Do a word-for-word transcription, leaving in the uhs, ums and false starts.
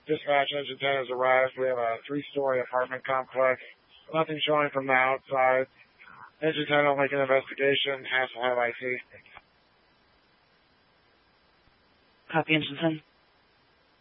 Dispatch, Engine ten has arrived. We have a three-story apartment complex. Nothing showing from the outside. Engine ten will make an investigation. Hassel have I T. Copy, Engine ten.